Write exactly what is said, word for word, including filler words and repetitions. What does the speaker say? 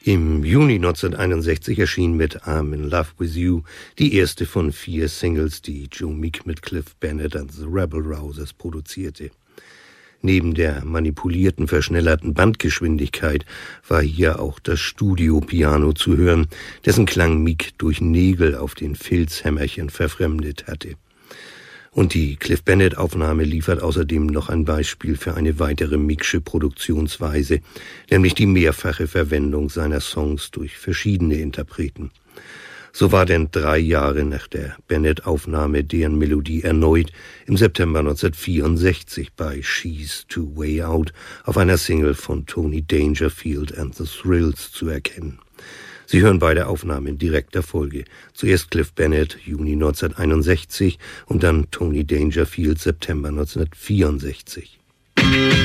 Im Juni neunzehnhunderteinundsechzig erschien mit I'm in Love with You die erste von vier Singles, die Joe Meek mit Cliff Bennett and the Rebel Rousers produzierte. Neben der manipulierten, verschnellerten Bandgeschwindigkeit war hier auch das Studiopiano zu hören, dessen Klang Meek durch Nägel auf den Filzhämmerchen verfremdet hatte. Und die Cliff Bennett-Aufnahme liefert außerdem noch ein Beispiel für eine weitere Meeksche Produktionsweise, nämlich die mehrfache Verwendung seiner Songs durch verschiedene Interpreten. So war denn drei Jahre nach der Bennett-Aufnahme deren Melodie erneut im September neunzehnhundertvierundsechzig bei She's Too Way Out auf einer Single von Tony Dangerfield and the Thrills zu erkennen. Sie hören beide Aufnahmen in direkter Folge. Zuerst Cliff Bennett, Juni neunzehnhunderteinundsechzig und dann Tony Dangerfield, September neunzehnhundertvierundsechzig.